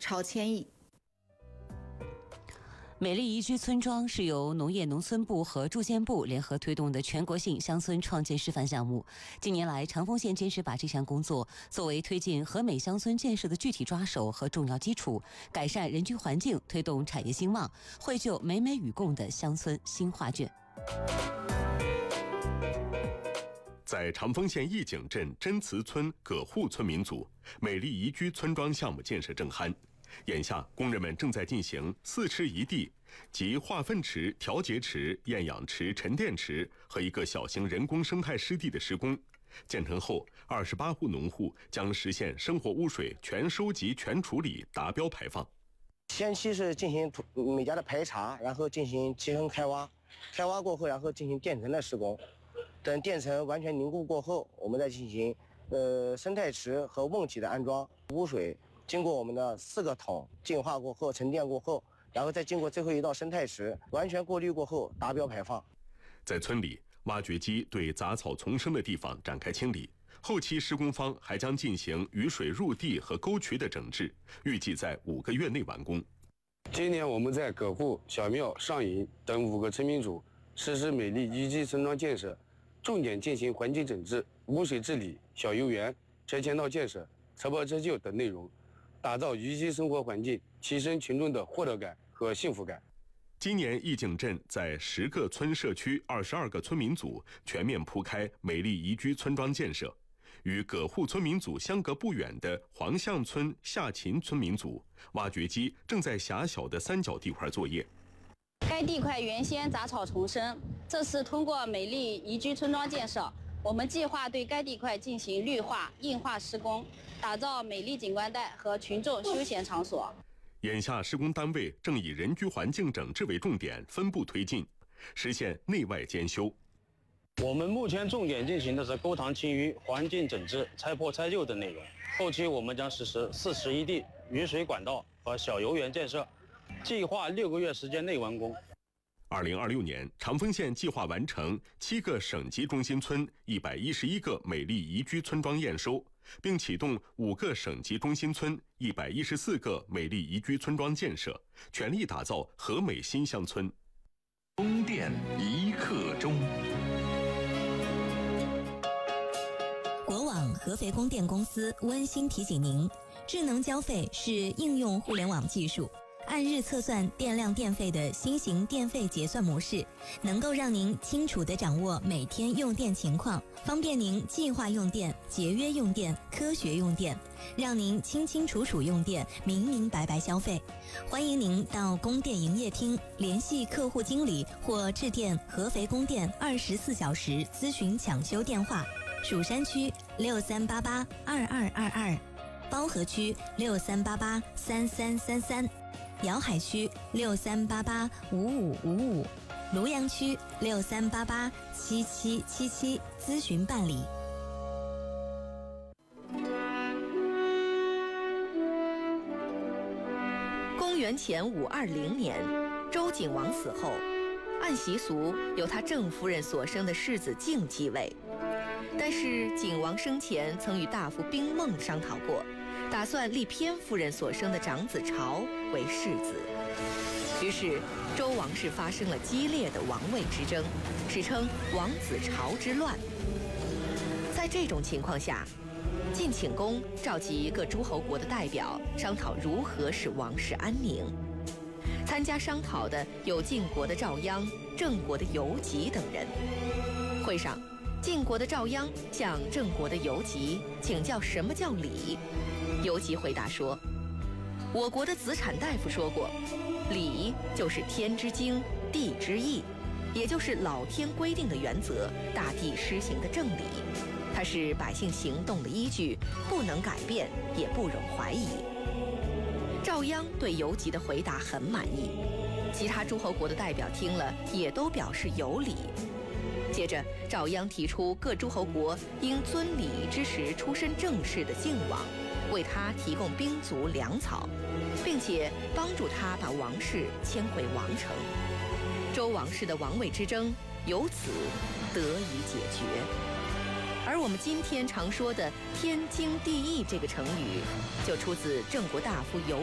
超千亿。 美丽宜居村庄是由农业农村部和住建部联合推动的全国性乡村创建示范项目。近年来，长丰县坚持把这项工作作为推进和美乡村建设的具体抓手和重要基础，改善人居环境，推动产业兴旺，绘就美美与共的乡村新画卷。 在长丰县义井镇真祠村葛户村民组，美丽宜居村庄项目建设正酣。眼下，工人们正在进行4池1地，即化粪池、调节池、厌氧池、沉淀池和一个小型人工生态湿地的施工。建成后，28户农户将实现生活污水全收集、全处理、达标排放。 先期是进行每家的排查，然后进行集成开挖，开挖过后，然后进行垫层的施工。等垫层完全凝固过后，我们再进行生态池和瓮体的安装，污水经过我们的4个桶净化过后、沉淀过后，然后再经过最后一道生态池完全过滤过后达标排放。在村里，挖掘机对杂草丛生的地方展开清理，后期施工方还将进行雨水入地和沟渠的整治，预计在5个月内完工。 今年我们在葛户、小庙、上营等5个村民组实施美丽宜居村庄建设，重点进行环境整治、污水治理、小游园、拆迁道建设、车泊车救等内容，打造宜居生活环境，提升群众的获得感和幸福感。今年义井镇在10个村社区、22个村民组全面铺开美丽宜居村庄建设。与葛户村民组相隔不远的黄巷村下秦村民组，挖掘机正在狭小的3角地块作业。 该地块原先杂草丛生，这次通过美丽宜居村庄建设，我们计划对该地块进行绿化、硬化施工，打造美丽景观带和群众休闲场所。 眼下施工单位正以人居环境整治为重点，分步推进，实现内外兼修。 我们目前重点进行的是沟塘清淤、环境整治、拆破拆旧等内容。后期我们将实施4池1地、雨水管道和小游园建设，计划6个月时间内完工。 2026年，长丰县计划完成7个省级中心村、111个美丽宜居村庄验收，并启动5个省级中心村、114个美丽宜居村庄建设，全力打造和美新乡村。 供电一刻钟。 国网合肥供电公司温馨提醒您，智能交费是应用互联网技术，按日测算电量电费的新型电费结算模式，能够让您清楚地掌握每天用电情况，方便您计划用电、节约用电、科学用电，让您清清楚楚用电，明明白白消费。欢迎您到供电营业厅联系客户经理或致电合肥供电24小时咨询抢修电话：蜀山区63882222，包河区63883333，瑶海区63885555，庐阳区63887777，咨询办理。 公元前520年，周景王死后，按习俗由他正夫人所生的世子敬继位。但是景王生前曾与大夫兵孟商讨过，打算立偏夫人所生的长子朝为世子。于是周王室发生了激烈的王位之争，史称王子朝之乱。在这种情况下，晋顷公召集各诸侯国的代表，商讨如何使王室安宁。参加商讨的有晋国的赵鞅、郑国的游吉等人。会上，晋国的赵鞅向郑国的游吉请教什么叫礼。游吉回答说，我国的子产大夫说过，礼就是天之经，地之义，也就是老天规定的原则，大地施行的正理，它是百姓行动的依据，不能改变，也不容怀疑。赵鞅对游吉的回答很满意，其他诸侯国的代表听了也都表示有理。接着赵鞅提出各诸侯国应遵礼支持出身正式的晋王，为他提供兵卒粮草，并且帮助他把王室迁回王城。周王室的王位之争由此得以解决。而我们今天常说的天经地义这个成语，就出自郑国大夫游